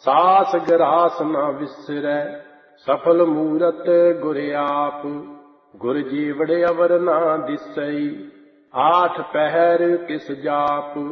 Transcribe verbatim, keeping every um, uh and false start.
ਸਾਸ ਗਰਾਸ ਨਾ ਵਿਸਰੈ, ਸਫਲ ਮੂਰਤ ਗੁਰ ਆਪ। ਗੁਰ ਜੀਵੜ ਅਵਰ ਨਾ ਦਿਸਈ, ਆਠ ਪਹਿਰ ਕਿਸ ਜਾਪ।